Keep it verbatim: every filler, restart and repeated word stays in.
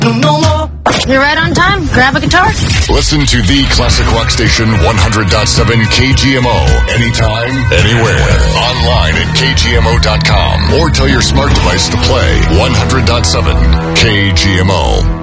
No, no more. You're right on time. Grab a guitar. Listen to the classic rock station one hundred point seven K G M O anytime, anywhere. Online at K G M O dot com or tell your smart device to play one hundred point seven K G M O.